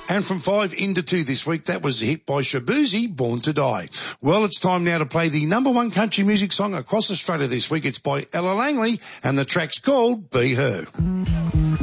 And from 5 into 2 this week, that was a hit by Shabuzi, Born to Die. Well, it's time now to play the number one country music song across Australia this week. It's by Ella Langley, and the track's called Be Her.